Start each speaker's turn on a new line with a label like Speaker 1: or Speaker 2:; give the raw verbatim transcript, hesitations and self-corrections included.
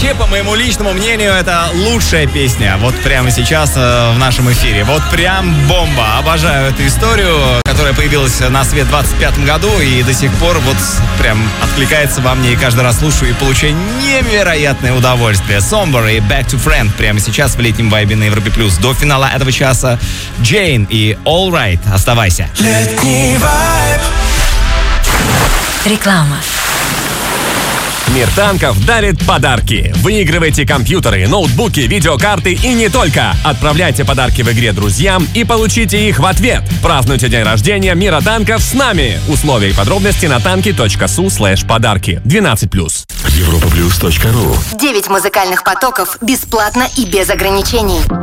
Speaker 1: вообще, по моему личному мнению, это лучшая песня вот прямо сейчас э, в нашем эфире. Вот прям бомба. Обожаю эту историю, которая появилась на свет в двадцать пятом году и до сих пор вот прям откликается во мне, и каждый раз слушаю и получаю невероятное удовольствие. Somber и Back to Friend прямо сейчас в летнем вайбе на Европе Плюс. До финала этого часа Джейн и All Right. Оставайся.
Speaker 2: Летний вайб.
Speaker 3: Реклама.
Speaker 4: Мир танков дарит подарки. Выигрывайте компьютеры, ноутбуки, видеокарты и не только. Отправляйте подарки в игре друзьям и получите их в ответ. Празднуйте день рождения Мира танков с нами. Условия и подробности на танки точка су слэш подарки. двенадцать плюс.
Speaker 2: Европа плюс точка ру.
Speaker 5: Девять музыкальных потоков бесплатно и без ограничений.